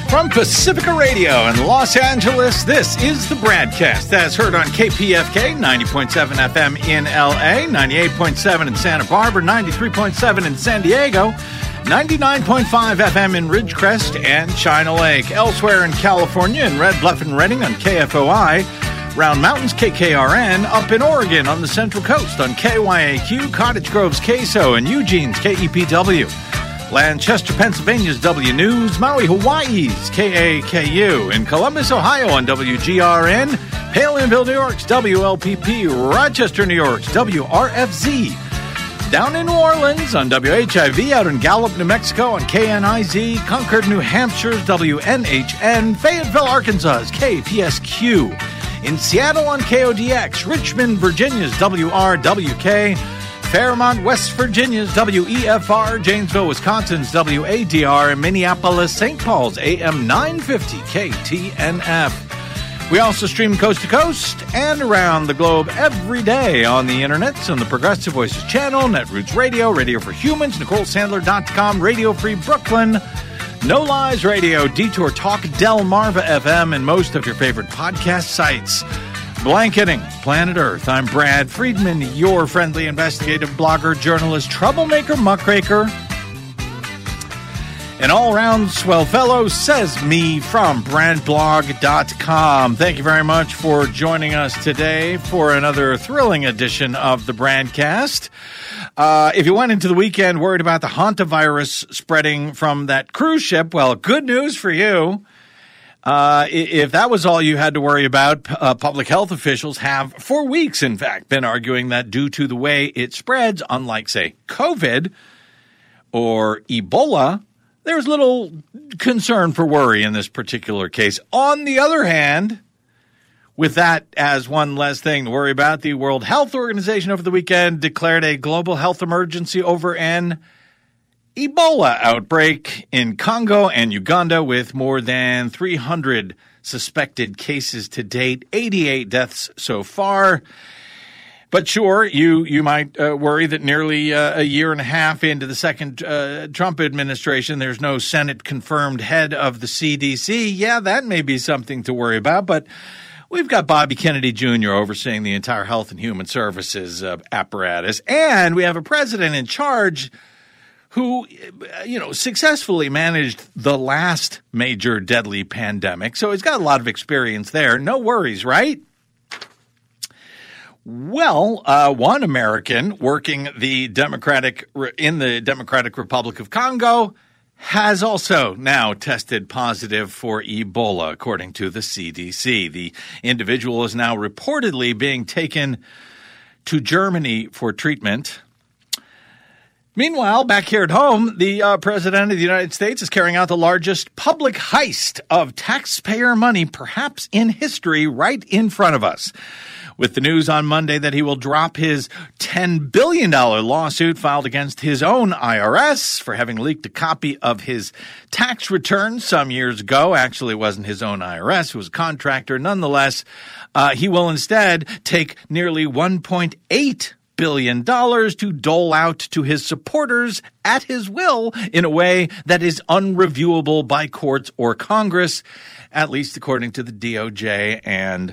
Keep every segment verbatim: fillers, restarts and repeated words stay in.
From Pacifica Radio in Los Angeles, this is the BradCast, as heard on K P F K, ninety point seven F M in L A, ninety-eight point seven in Santa Barbara, ninety-three point seven in San Diego, ninety-nine point five F M in Ridgecrest and China Lake. Elsewhere in California, in Red Bluff and Redding on K F O I, Round Mountains K K R N, up in Oregon on the Central Coast on K Y A Q, Cottage Grove's K S O, and Eugene's K E P W. Lancaster, Pennsylvania's W News, Maui, Hawaii's K A K U, in Columbus, Ohio on W G R N, Palinville, New York's W L P P, Rochester, New York's W R F Z, down in New Orleans on W H I V, out in Gallup, New Mexico on K N I Z, Concord, New Hampshire's W N H N, Fayetteville, Arkansas's K P S Q, in Seattle on K O D X, Richmond, Virginia's W R W K, Fairmont, West Virginia's W E F R, Janesville, Wisconsin's W A D R, and Minneapolis, Saint Paul's A M nine fifty K T N F. We also stream coast to coast and around the globe every day on the internet, on the Progressive Voices channel, Netroots Radio, Radio for Humans, Nicole Sandler dot com, Radio Free Brooklyn, No Lies Radio, Detour Talk, Delmarva F M, and most of your favorite podcast sites. Blanketing Planet Earth. I'm Brad Friedman, your friendly investigative blogger, journalist, troublemaker, muckraker, an all-round swell fellow, says me from brad blog dot com. Thank you very much for joining us today for another thrilling edition of the BradCast. Uh, if you went into the weekend worried about the hantavirus spreading from that cruise ship, well, good news for you. Uh, if that was all you had to worry about, uh, public health officials have, for weeks, in fact, been arguing that due to the way it spreads, unlike, say, COVID or Ebola, there's little concern for worry in this particular case. On the other hand, with that as one less thing to worry about, the World Health Organization over the weekend declared a global health emergency over an Ebola outbreak in Congo and Uganda, with more than three hundred suspected cases to date, eighty-eight deaths so far. But sure, you you might uh, worry that nearly uh, a year and a half into the second uh, Trump administration, there's no Senate-confirmed head of the C D C. Yeah, that may be something to worry about, but we've got Bobby Kennedy Junior overseeing the entire Health and Human Services uh, apparatus, and we have a president in charge who, you know, successfully managed the last major deadly pandemic. So he's got a lot of experience there. No worries, right? Well, uh, one American working the Democratic in the Democratic Republic of Congo has also now tested positive for Ebola, according to the C D C. The individual is now reportedly being taken to Germany for treatment. Meanwhile, back here at home, the uh, President of the United States is carrying out the largest public heist of taxpayer money, perhaps in history, right in front of us. With the news on Monday that he will drop his ten billion dollars lawsuit filed against his own I R S for having leaked a copy of his tax return some years ago. Actually, it wasn't his own I R S. It was a contractor. Nonetheless, uh, he will instead take nearly one point eight billion dollars to dole out to his supporters at his will in a way that is unreviewable by courts or Congress, at least according to the D O J and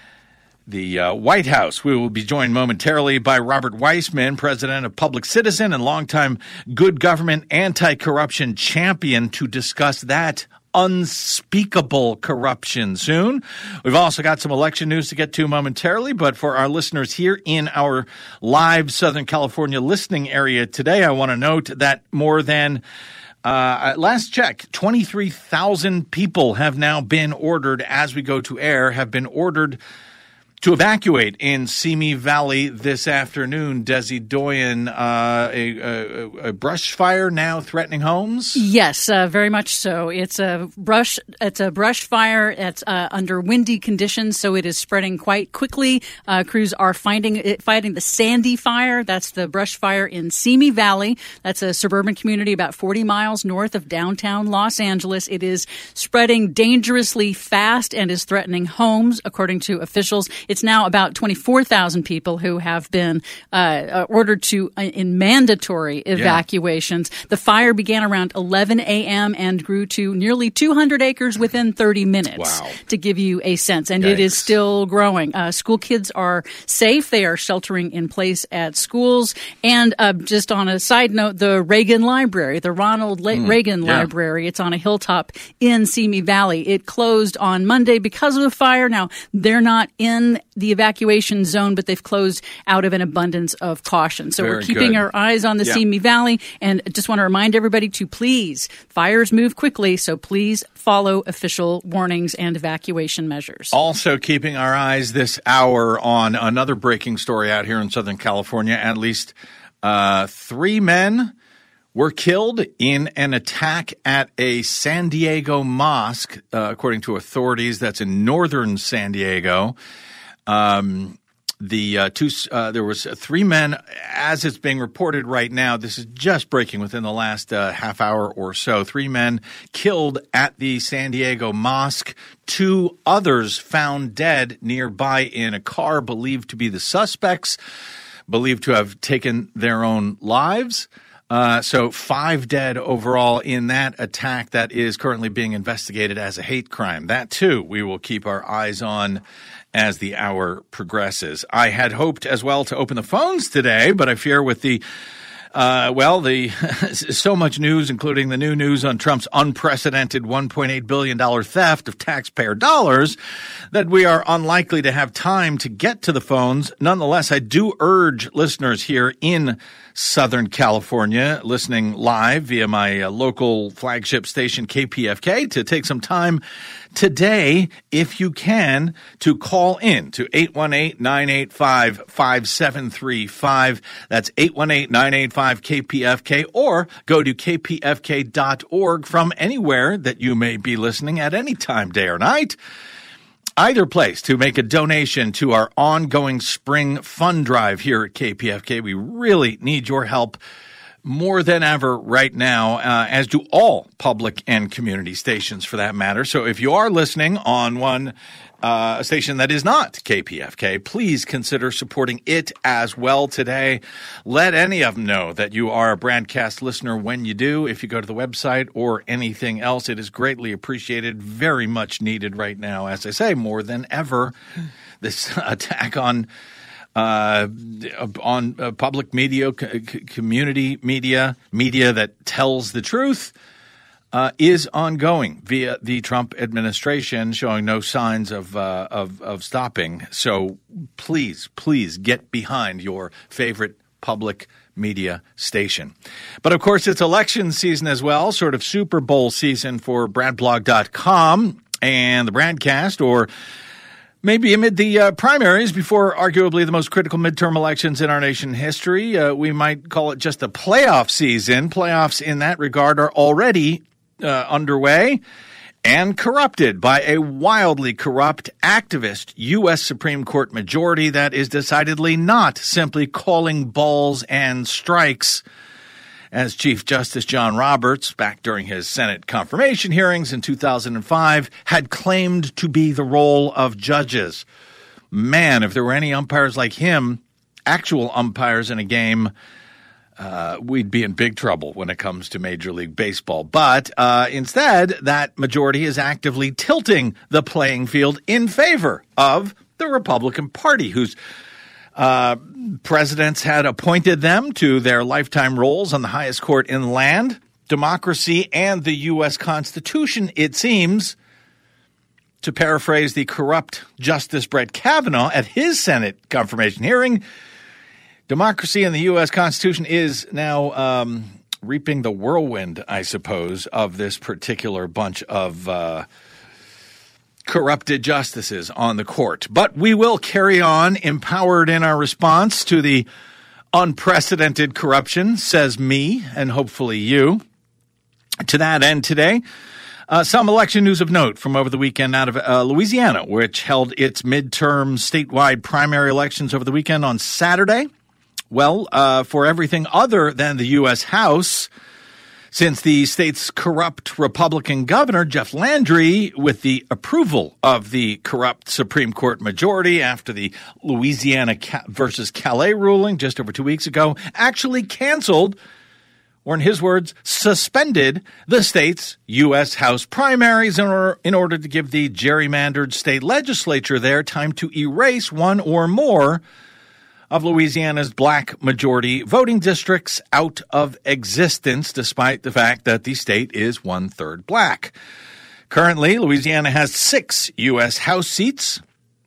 the uh, White House. We will be joined momentarily by Robert Weissman, president of Public Citizen and longtime good government anti-corruption champion, to discuss that unspeakable corruption soon. We've also got some election news to get to momentarily, but for our listeners here in our live Southern California listening area today, I want to note that more than Uh, last check, twenty-three thousand people have now been ordered, as we go to air, have been ordered to evacuate in Simi Valley this afternoon. Desi Doyen, uh, a, a, a brush fire now threatening homes? Yes, uh, very much so. It's a brush. It's a brush fire. It's uh, under windy conditions, so it is spreading quite quickly. Uh, crews are finding it, fighting the Sandy Fire. That's the brush fire in Simi Valley. That's a suburban community about forty miles north of downtown Los Angeles. It is spreading dangerously fast and is threatening homes, according to officials. It's It's now about twenty-four thousand people who have been uh, ordered to uh, in mandatory evacuations. Yeah. The fire began around eleven a.m. and grew to nearly two hundred acres within thirty minutes. Wow. To give you a sense. And Yikes. It is still growing. Uh, school kids are safe. They are sheltering in place at schools. And uh, just on a side note, the Reagan Library, the Ronald La- mm, Reagan yeah. Library, it's on a hilltop in Simi Valley. It closed on Monday because of the fire. Now, they're not in the evacuation zone, but they've closed out of an abundance of caution. So Very we're keeping good. our eyes on the yeah. Simi Valley. And just want to remind everybody to please, fires move quickly, so please follow official warnings and evacuation measures. Also keeping our eyes this hour on another breaking story out here in Southern California. At least uh, three men were killed in an attack at a San Diego mosque, uh, according to authorities. That's in northern San Diego. Um, the uh, two uh, there was three men, as it's being reported right now. This is just breaking within the last uh, half hour or so. Three men killed at the San Diego mosque. Two others found dead nearby in a car, believed to be the suspects, believed to have taken their own lives. Uh, so five dead overall in that attack that is currently being investigated as a hate crime. That, too, we will keep our eyes on as the hour progresses. I had hoped as well to open the phones today, but I fear with the Uh, well, the so much news, including the new news on Trump's unprecedented one point eight billion dollars theft of taxpayer dollars, that we are unlikely to have time to get to the phones. Nonetheless, I do urge listeners here in Southern California, listening live via my uh, local flagship station, K P F K, to take some time today, if you can, to call in to eight one eight, nine eight five, five seven three five. That's eight one eight, nine eight five, K P F K, or go to k p f k dot org from anywhere that you may be listening at any time, day or night. Either place to make a donation to our ongoing spring fund drive here at K P F K. We really need your help more than ever right now, uh, as do all public and community stations for that matter. So if you are listening on one uh, station that is not K P F K, please consider supporting it as well today. Let any of them know that you are a Brandcast listener when you do. If you go to the website or anything else, it is greatly appreciated, very much needed right now, as I say, more than ever. This attack on Uh, on uh, public media, c- community media, media that tells the truth, uh, is ongoing via the Trump administration, showing no signs of, uh, of of stopping. So please, please get behind your favorite public media station. But of course, it's election season as well, sort of Super Bowl season for brad blog dot com and the Brandcast, or maybe amid the uh, primaries before arguably the most critical midterm elections in our nation history. Uh, we might call it just a playoff season. Playoffs in that regard are already uh, underway and corrupted by a wildly corrupt activist U S Supreme Court majority that is decidedly not simply calling balls and strikes, as Chief Justice John Roberts, back during his Senate confirmation hearings in two thousand five, had claimed to be the role of judges. Man, if there were any umpires like him, actual umpires in a game, uh, we'd be in big trouble when it comes to Major League Baseball. But uh, instead, that majority is actively tilting the playing field in favor of the Republican Party, whose Uh, presidents had appointed them to their lifetime roles on the highest court in the land, democracy, and the U S Constitution, it seems. To paraphrase the corrupt Justice Brett Kavanaugh at his Senate confirmation hearing, democracy and the U S Constitution is now um, reaping the whirlwind, I suppose, of this particular bunch of uh corrupted justices on the court. But we will carry on empowered in our response to the unprecedented corruption, says me, and hopefully you. To that end today, uh, some election news of note from over the weekend out of uh, Louisiana, which held its midterm statewide primary elections over the weekend on Saturday. Well, uh, for everything other than the U S House, since the state's corrupt Republican governor, Jeff Landry, with the approval of the corrupt Supreme Court majority after the Louisiana versus Calais ruling just over two weeks ago, actually canceled, or in his words, suspended the state's U S House primaries in order, in order to give the gerrymandered state legislature there time to erase one or more of Louisiana's black majority voting districts out of existence, despite the fact that the state is one-third black. Currently, Louisiana has six U S House seats.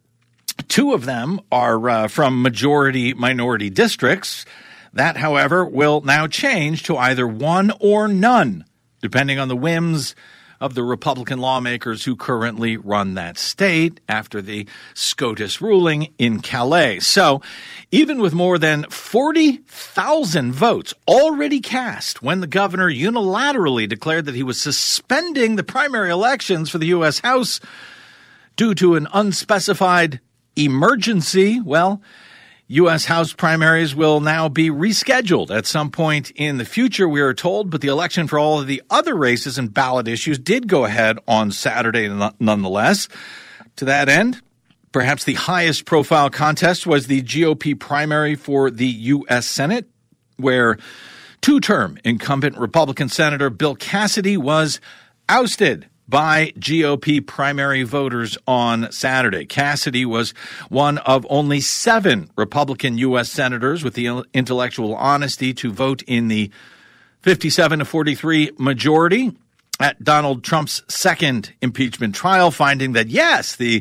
Two of them are uh, from majority-minority districts. That, however, will now change to either one or none, depending on the whims of the Republican lawmakers who currently run that state after the SCOTUS ruling in Calais. So even with more than forty thousand votes already cast when the governor unilaterally declared that he was suspending the primary elections for the U S House due to an unspecified emergency, well, U S House primaries will now be rescheduled at some point in the future, we are told, but the election for all of the other races and ballot issues did go ahead on Saturday nonetheless. To that end, perhaps the highest profile contest was the G O P primary for the U S Senate, where two-term incumbent Republican Senator Bill Cassidy was ousted by G O P primary voters on Saturday. Cassidy was one of only seven Republican U S senators with the intellectual honesty to vote in the fifty-seven to forty-three majority at Donald Trump's second impeachment trial, finding that, yes, the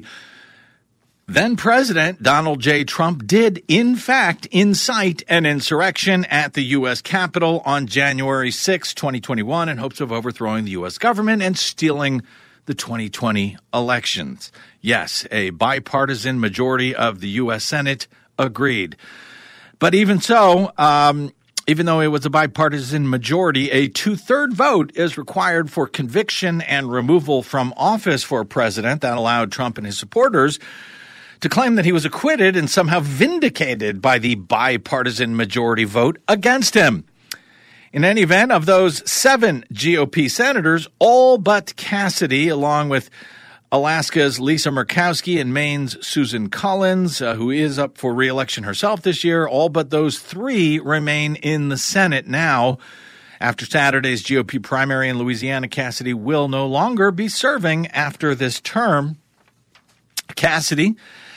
then-President Donald J. Trump did, in fact, incite an insurrection at the U S Capitol on January sixth, twenty twenty-one, in hopes of overthrowing the U S government and stealing the twenty twenty elections. Yes, a bipartisan majority of the U S Senate agreed. But even so, um, even though it was a bipartisan majority, a two-third vote is required for conviction and removal from office for a president. That allowed Trump and his supporters to claim that he was acquitted and somehow vindicated by the bipartisan majority vote against him. In any event, of those seven G O P senators, all but Cassidy, along with Alaska's Lisa Murkowski and Maine's Susan Collins, uh, who is up for re-election herself this year, all but those three remain in the Senate now. After Saturday's G O P primary in Louisiana, Cassidy will no longer be serving after this term. Cassidy,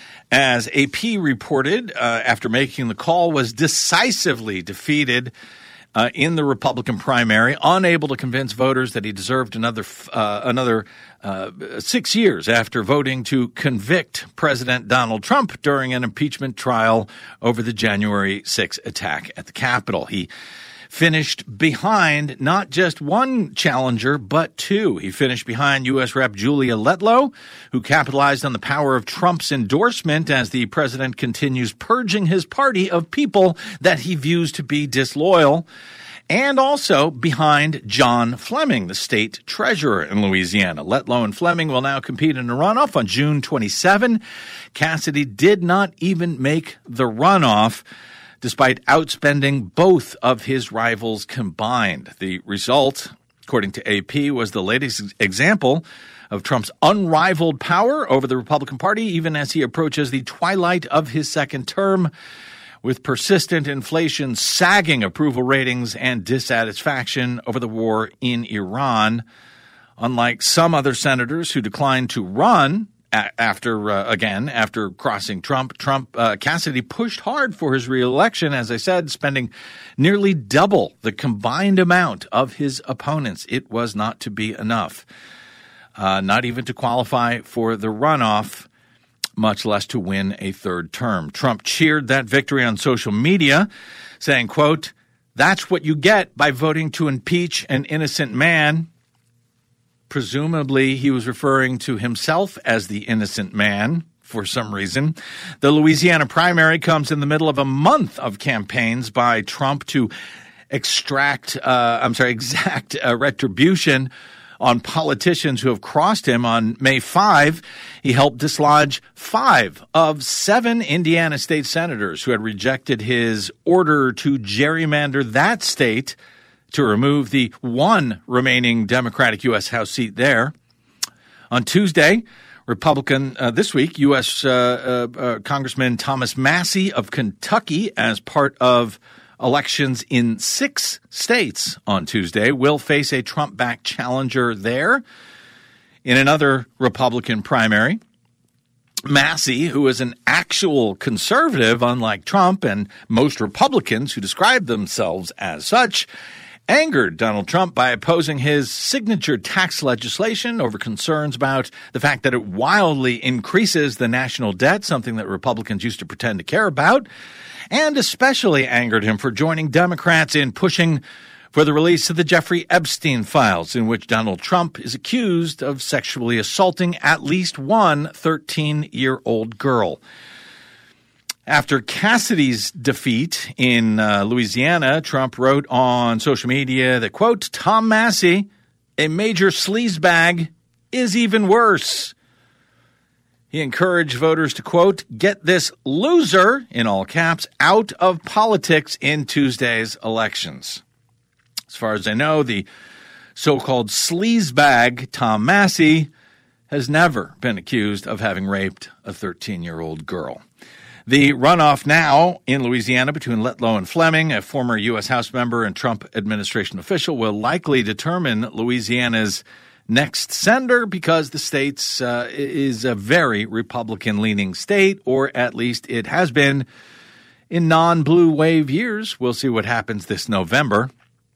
as A P reported, uh, after making the call, was decisively defeated uh, in the Republican primary, unable to convince voters that he deserved another uh, another uh, six years after voting to convict President Donald Trump during an impeachment trial over the January sixth attack at the Capitol. He finished behind not just one challenger, but two. He finished behind U S Rep Julia Letlow, who capitalized on the power of Trump's endorsement as the president continues purging his party of people that he views to be disloyal, and also behind John Fleming, the state treasurer in Louisiana. Letlow and Fleming will now compete in a runoff on June twenty-seventh. Cassidy did not even make the runoff, despite outspending both of his rivals combined. The result, according to A P, was the latest example of Trump's unrivaled power over the Republican Party, even as he approaches the twilight of his second term, with persistent inflation sagging approval ratings and dissatisfaction over the war in Iran. Unlike some other senators who declined to run After, uh, again, after crossing Trump, Trump, uh, Cassidy pushed hard for his reelection, as I said, spending nearly double the combined amount of his opponents. It was not to be enough, uh, not even to qualify for the runoff, much less to win a third term. Trump cheered that victory on social media, saying, quote, "That's what you get by voting to impeach an innocent man." Presumably, he was referring to himself as the innocent man for some reason. The Louisiana primary comes in the middle of a month of campaigns by Trump to extract, uh, I'm sorry, exact uh, retribution on politicians who have crossed him. On May fifth, he helped dislodge five of seven Indiana state senators who had rejected his order to gerrymander that state to remove the one remaining Democratic U S House seat there. On Tuesday, Republican, uh, this week, U S Uh, uh, uh, Congressman Thomas Massie of Kentucky, as part of elections in six states on Tuesday, will face a Trump-backed challenger there. In another Republican primary, Massie, who is an actual conservative, unlike Trump and most Republicans who describe themselves as such, angered Donald Trump by opposing his signature tax legislation over concerns about the fact that it wildly increases the national debt, something that Republicans used to pretend to care about, and especially angered him for joining Democrats in pushing for the release of the Jeffrey Epstein files, in which Donald Trump is accused of sexually assaulting at least one thirteen-year-old girl. After Cassidy's defeat in uh, Louisiana, Trump wrote on social media that, quote, Tom Massie, a major sleazebag, is even worse. He encouraged voters to, quote, get this loser, in all caps, out of politics in Tuesday's elections. As far as I know, the so-called sleazebag, Tom Massie, has never been accused of having raped a thirteen-year-old girl. The runoff now in Louisiana between Letlow and Fleming, a former U S House member and Trump administration official, will likely determine Louisiana's next senator because the state uh, is a very Republican-leaning state, or at least it has been in non-blue wave years. We'll see what happens this November.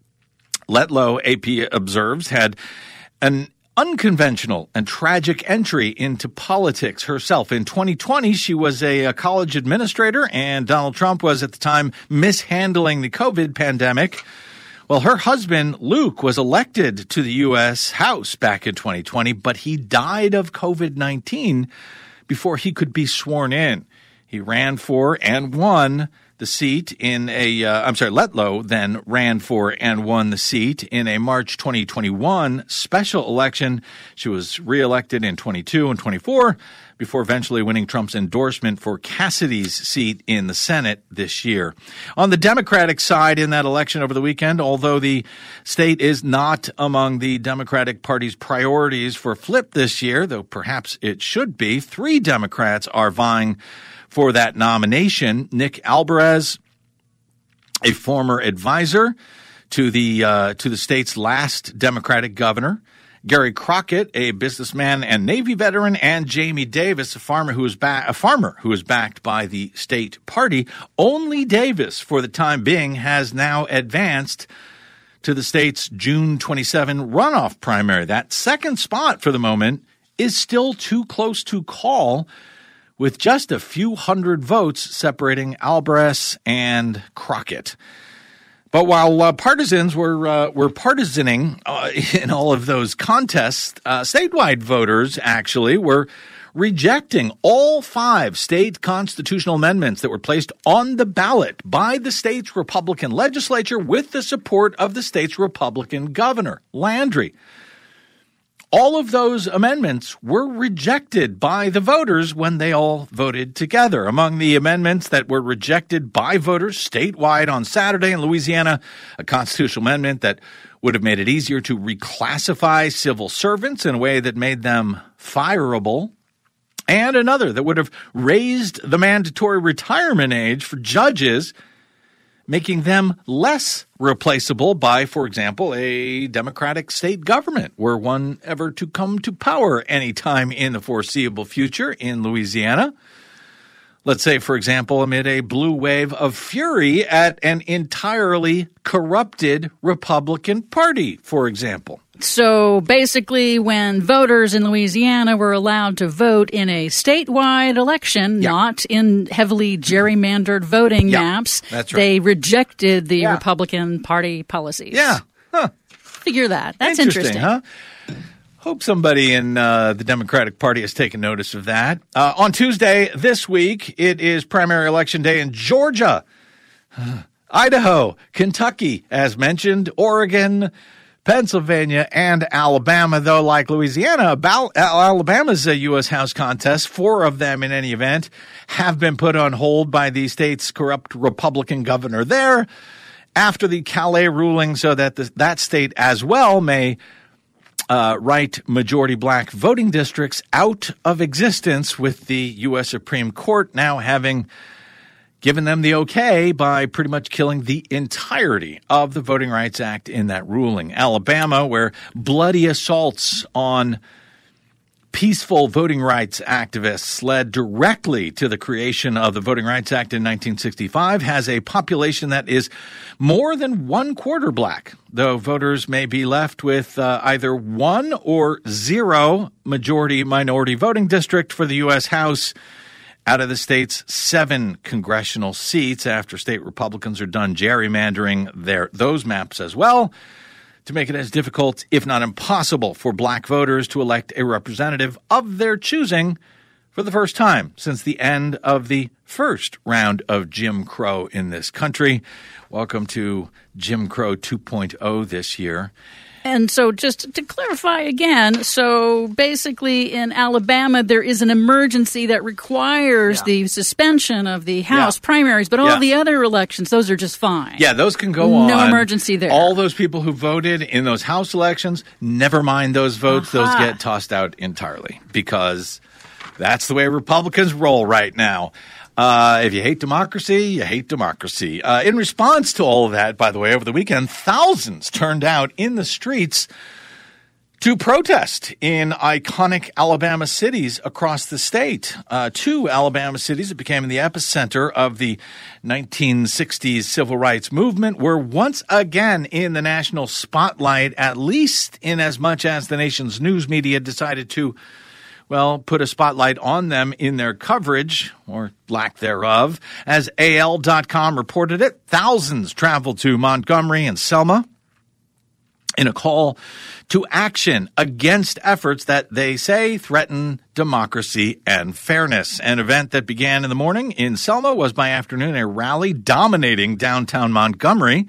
Letlow, A P observes, had an unconventional and tragic entry into politics herself. In twenty twenty, she was a, a college administrator, and Donald Trump was at the time mishandling the COVID pandemic. Well, her husband, Luke, was elected to the U S House back in twenty twenty, but he died of COVID nineteen before he could be sworn in. He ran for and won the seat in a, uh, I'm sorry, Letlow then ran for and won the seat in a March twenty twenty-one special election. She was reelected in twenty-two and twenty-four before eventually winning Trump's endorsement for Cassidy's seat in the Senate this year. On the Democratic side in that election over the weekend, although the state is not among the Democratic Party's priorities for flip this year, though perhaps it should be, three Democrats are vying for that nomination. Nick Alvarez, a former advisor to the uh, to the state's last Democratic governor, Gary Crockett, a businessman and Navy veteran, and Jamie Davis, a farmer who is ba- a farmer who is backed by the state party. Only Davis, for the time being, has now advanced to the state's June twenty-seventh runoff primary. That second spot for the moment is still too close to call, with just a few hundred votes separating Alvarez and Crockett. But while uh, partisans were uh, were partisaning uh, in all of those contests, uh, statewide voters actually were rejecting all five state constitutional amendments that were placed on the ballot by the state's Republican legislature with the support of the state's Republican governor, Landry. All of those amendments were rejected by the voters when they all voted together. Among the amendments that were rejected by voters statewide on Saturday in Louisiana, a constitutional amendment that would have made it easier to reclassify civil servants in a way that made them fireable, and another that would have raised the mandatory retirement age for judges, making them less replaceable by, for example, a Democratic state government, were one ever to come to power anytime in the foreseeable future in Louisiana. Let's say, for example, amid a blue wave of fury at an entirely corrupted Republican Party, for example. So basically, when voters in Louisiana were allowed to vote in a statewide election, yeah. not in heavily gerrymandered voting yeah, maps, that's right. they rejected the yeah. Republican Party policies. Yeah. Huh. Figure that. That's interesting. interesting. Huh? Hope somebody in uh, the Democratic Party has taken notice of that. Uh, on Tuesday this week, it is primary election day in Georgia, Idaho, Kentucky, as mentioned, Oregon, Pennsylvania, and Alabama, though like Louisiana, Alabama's a U S House contest, four of them in any event, have been put on hold by the state's corrupt Republican governor there. after the Calais ruling so that the, that state as well may uh, write majority black voting districts out of existence, with the U S Supreme Court now having given them the okay by pretty much killing the entirety of the Voting Rights Act in that ruling. Alabama, where bloody assaults on peaceful voting rights activists led directly to the creation of the Voting Rights Act in nineteen sixty-five, has a population that is more than one quarter black, though voters may be left with uh, either one or zero majority-minority voting district for the U S House out of the state's seven congressional seats, after state Republicans are done gerrymandering their those maps as well, to make it as difficult, if not impossible, for black voters to elect a representative of their choosing for the first time since the end of the first round of Jim Crow in this country. Welcome to Jim Crow two point oh this year. And so just to clarify again, so basically in Alabama, there is an emergency that requires yeah. the suspension of the House yeah. primaries, but all yeah. the other elections, those are just fine. Yeah, those can go on. No emergency there. All those people who voted in those House elections, never mind those votes. Uh-huh. Those get tossed out entirely because that's the way Republicans roll right now. Uh, if you hate democracy, you hate democracy. Uh, in response to all of that, by the way, over the weekend, thousands turned out in the streets to protest in iconic Alabama cities across the state. Uh, two Alabama cities that became the epicenter of the nineteen sixties civil rights movement were once again in the national spotlight, at least in as much as the nation's news media decided to well, put a spotlight on them in their coverage, or lack thereof. As A L dot com reported it, thousands traveled to Montgomery and Selma in a call to action against efforts that they say threaten democracy and fairness. An event that began in the morning in Selma was by afternoon a rally dominating downtown Montgomery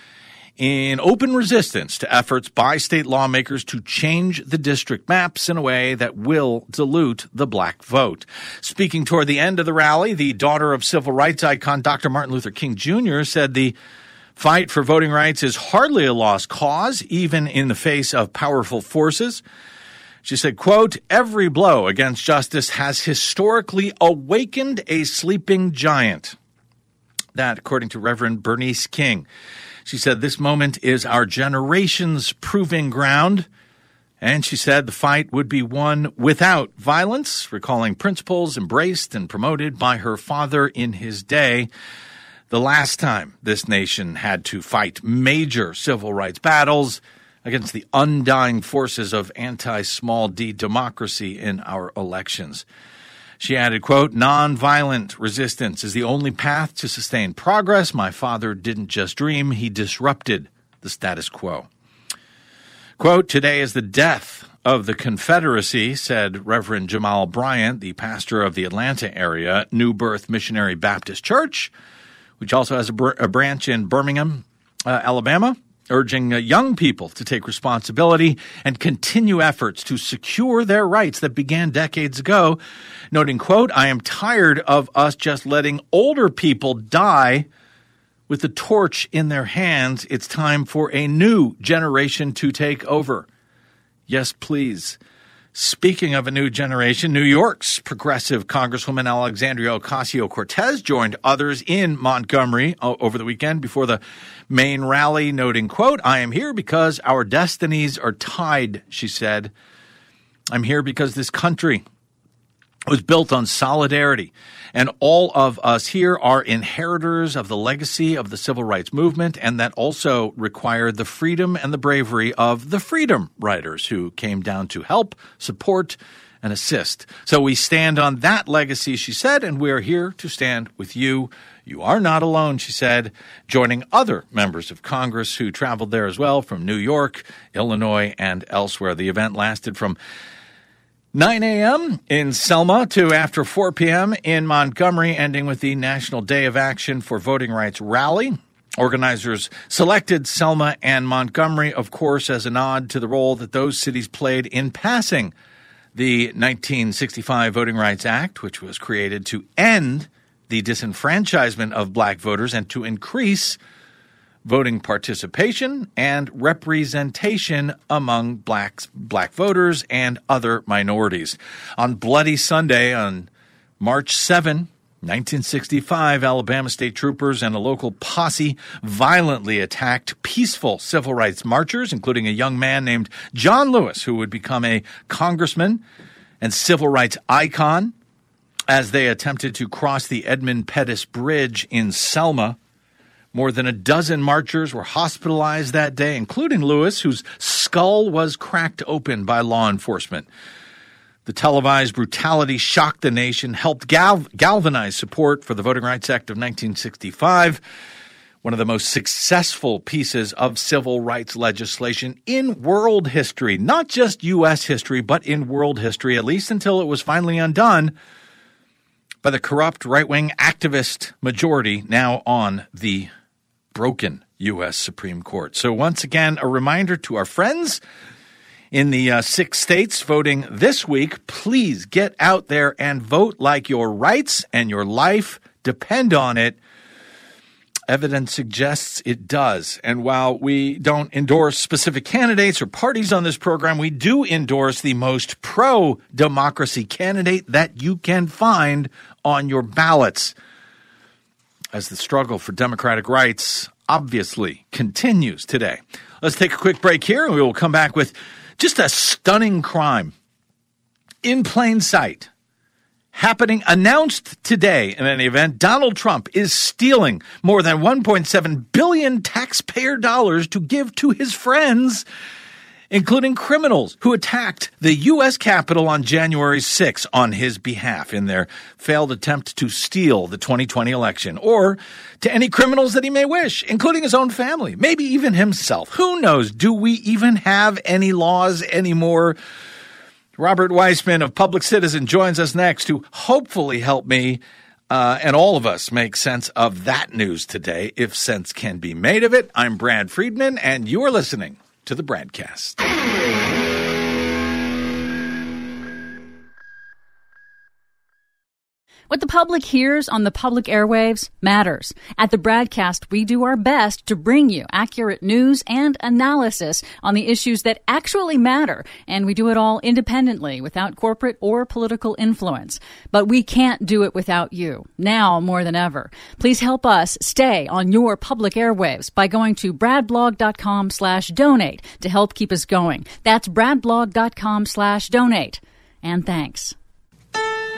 in open resistance to efforts by state lawmakers to change the district maps in a way that will dilute the black vote. Speaking toward the end of the rally, the daughter of civil rights icon Doctor Martin Luther King Junior said the fight for voting rights is hardly a lost cause, even in the face of powerful forces. She said, quote, "Every blow against justice has historically awakened a sleeping giant." That, according to Reverend Bernice King. She said, "This moment is our generation's proving ground." And she said the fight would be won without violence, recalling principles embraced and promoted by her father in his day. The last time this nation had to fight major civil rights battles against the undying forces of anti-small d democracy in our elections. She added, quote, "Nonviolent resistance is the only path to sustain progress. My father didn't just dream, he disrupted the status quo." Quote, "Today is the death of the Confederacy," said Reverend Jamal Bryant, the pastor of the Atlanta area New Birth Missionary Baptist Church, which also has a, br- a branch in Birmingham, uh, Alabama, urging uh, young people to take responsibility and continue efforts to secure their rights that began decades ago, noting, quote, "I am tired of us just letting older people die with the torch in their hands. It's time for a new generation to take over. Yes, please." Speaking of a new generation, New York's progressive Congresswoman Alexandria Ocasio-Cortez joined others in Montgomery over the weekend before the main rally, noting, quote, "I am here because our destinies are tied," she said. "I'm here because this country was built on solidarity, and all of us here are inheritors of the legacy of the civil rights movement, and that also required the freedom and the bravery of the freedom riders who came down to help, support, and assist. So we stand on that legacy," she said, "and we are here to stand with you. You are not alone," she said, joining other members of Congress who traveled there as well from New York, Illinois, and elsewhere. The event lasted from nine a.m. in Selma to after four p.m. in Montgomery, ending with the National Day of Action for Voting Rights rally. Organizers selected Selma and Montgomery, of course, as a nod to the role that those cities played in passing the nineteen sixty-five Voting Rights Act, which was created to end the disenfranchisement of black voters and to increase voting participation and representation among blacks, black voters and other minorities. On Bloody Sunday, on March seventh, nineteen sixty-five, Alabama state troopers and a local posse violently attacked peaceful civil rights marchers, including a young man named John Lewis, who would become a congressman and civil rights icon, as they attempted to cross the Edmund Pettus Bridge in Selma. More than a dozen marchers were hospitalized that day, including Lewis, whose skull was cracked open by law enforcement. The televised brutality shocked the nation, helped gal- galvanize support for the Voting Rights Act of nineteen sixty-five, one of the most successful pieces of civil rights legislation in world history, not just U S history, but in world history, at least until it was finally undone by the corrupt right-wing activist majority now on the broken U S Supreme Court. So once again, a reminder to our friends in the uh, six states voting this week, please get out there and vote like your rights and your life depend on it. Evidence suggests it does. And while we don't endorse specific candidates or parties on this program, we do endorse the most pro-democracy candidate that you can find on your ballots, as the struggle for democratic rights obviously continues today. Let's take a quick break here, and we will come back with just a stunning crime in plain sight happening, announced today in any event. Donald Trump is stealing more than one point seven billion taxpayer dollars to give to his friends, including criminals who attacked the U S Capitol on January sixth on his behalf in their failed attempt to steal the twenty twenty election, or to any criminals that he may wish, including his own family, maybe even himself. Who knows? Do we even have any laws anymore? Robert Weissman of Public Citizen joins us next to hopefully help me uh, and all of us make sense of that news today, if sense can be made of it. I'm Brad Friedman, and you're listening to the Bradcast. What the public hears on the public airwaves matters. At the Bradcast, we do our best to bring you accurate news and analysis on the issues that actually matter, and we do it all independently, without corporate or political influence. But we can't do it without you, now more than ever. Please help us stay on your public airwaves by going to bradblog.com slash donate to help keep us going. That's bradblog.com slash donate. And thanks.